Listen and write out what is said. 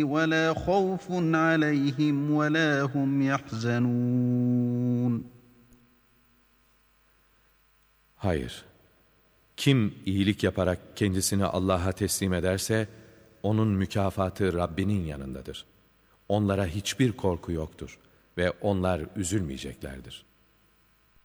وَلَا خَوْفٌ عَلَيْهِمْ وَلَا هُمْ يَحْزَنُونَ. Hayır. Kim iyilik yaparak kendisini Allah'a teslim ederse, onun mükafatı Rabbinin yanındadır. Onlara hiçbir korku yoktur ve onlar üzülmeyeceklerdir.